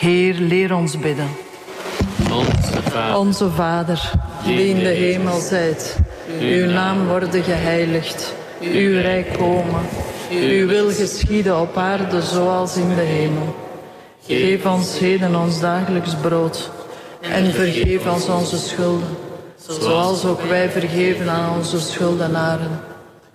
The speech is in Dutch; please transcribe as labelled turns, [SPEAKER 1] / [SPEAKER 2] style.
[SPEAKER 1] Heer, leer ons bidden. Onze Vader, die in de hemel zijt, uw naam worden geheiligd, uw rijk komen, uw wil geschieden op aarde zoals in de hemel. Geef ons heden ons dagelijks brood en vergeef ons onze schulden, zoals ook wij vergeven aan onze schuldenaren.